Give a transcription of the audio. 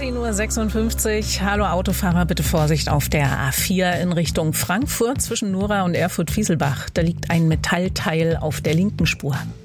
10:56 Uhr. Hallo Autofahrer, bitte Vorsicht auf der A4 in Richtung Frankfurt zwischen Nora und Erfurt-Fieselbach. Da liegt ein Metallteil auf der linken Spur.